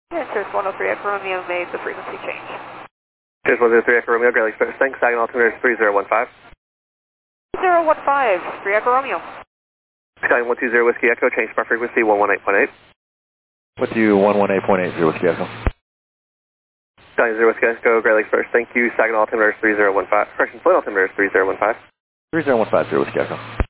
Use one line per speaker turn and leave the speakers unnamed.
Yeah, Church 103 Echo Romeo made the frequency change.
Church 103 Echo Romeo, Great Lakes Express, thanks. Saginaw altimeter is 3015.
3015, 3 Echo Romeo.
Sky 120 Whiskey Echo, change bar frequency 118.8.
With you 118.8, 0 Whiskey Echo.
Sky 0 Whiskey Echo, Great Lakes Express, thank you. Saginaw altimeter is 3015. Correction, flight altimeter is 3015.
3015, 0 Whiskey Echo.